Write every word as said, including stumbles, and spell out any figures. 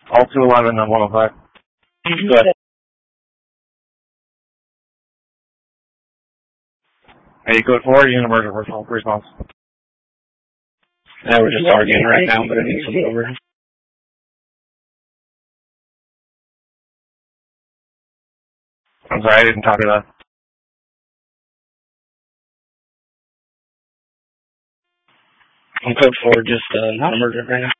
All two eleven and one oh five. Go ahead. Hey, code four, you can emerge response. Yeah, we're just arguing right now, but I need some over. I'm sorry, I didn't talk to that. I'm code four, just uh, not emergent right now.